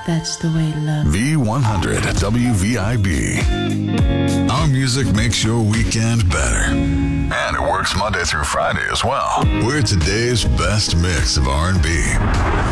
That's the way love. V100 WVIB. Our music makes your weekend better. And it works Monday through Friday as well. We're today's best mix of R&B.